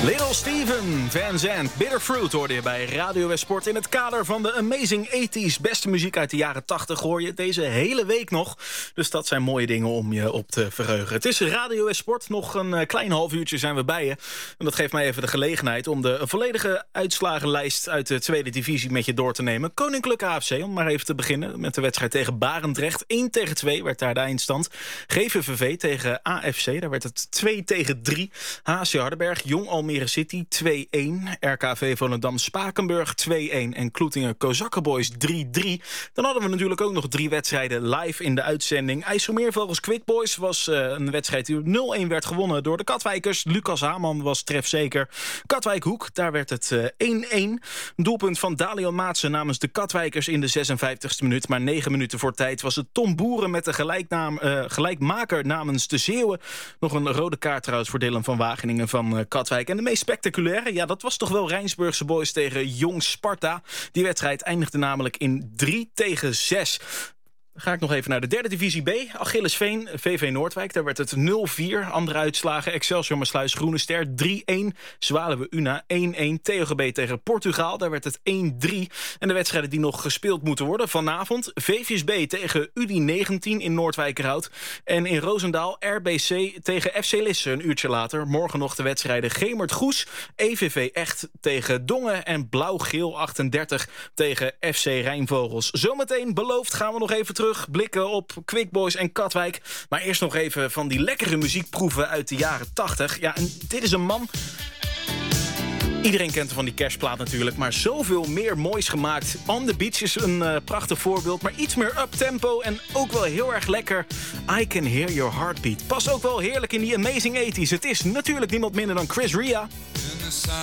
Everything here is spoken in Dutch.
Little Steven, Van Zandt, Bitter Fruit hoorde je bij Radio West Sport. In het kader van de Amazing 80s. Beste muziek uit de jaren 80 hoor je deze hele week nog. Dus dat zijn mooie dingen om je op te verheugen. Het is Radio West Sport. Nog een klein half uurtje zijn we bij je. En dat geeft mij even de gelegenheid om de volledige uitslagenlijst uit de tweede divisie met je door te nemen. Koninklijke AFC, om maar even te beginnen met de wedstrijd tegen Barendrecht. 1-2 werd daar de eindstand. GVVV tegen AFC, daar werd het 2-3. HC Hardenberg, Jong Almere City 2-1. RKV Volendam Spakenburg 2-1. En Kloetingen Kozakkenboys 3-3. Dan hadden we natuurlijk ook nog 3 wedstrijden live in de uitzending. IJsselmeervogels Quick Boys was een wedstrijd die 0-1 werd gewonnen door de Katwijkers. Lucas Haman was trefzeker. Katwijk Hoek, daar werd het 1-1. Een doelpunt van Dalian Maatsen namens de Katwijkers in de 56e minuut. Maar 9 minuten voor tijd was het Tom Boeren met de gelijkmaker namens de Zeeuwen. Nog een rode kaart trouwens voor Dylan van Wageningen van Katwijk. En de meest spectaculaire, ja, dat was toch wel Rijnsburgse Boys tegen Jong Sparta. Die wedstrijd eindigde namelijk in 3-6. Dan ga ik nog even naar de derde divisie B. Achillesveen, VV Noordwijk, daar werd het 0-4. Andere uitslagen, Excelsior Maassluis, Groene Ster 3-1. Zwaluwe Una 1-1. TOGB tegen Portugal, daar werd het 1-3. En de wedstrijden die nog gespeeld moeten worden vanavond. VVSB tegen UDI-19 in Noordwijkerhout. En in Roosendaal RBC tegen FC Lisse een uurtje later. Morgen nog de wedstrijden Gemert Goes, EVV Echt tegen Dongen en Blauw-Geel 38 tegen FC Rijnvogels. Zometeen beloofd gaan we nog even terug blikken op Quick Boys en Katwijk. Maar eerst nog even van die lekkere muziekproeven uit de jaren 80. Ja, en dit is een man. Iedereen kent hem van die kerstplaat natuurlijk, maar zoveel meer moois gemaakt. On the Beach is een prachtig voorbeeld, maar iets meer uptempo en ook wel heel erg lekker. I Can Hear Your Heartbeat. Past ook wel heerlijk in die Amazing 80s. Het is natuurlijk niemand minder dan Chris Rea.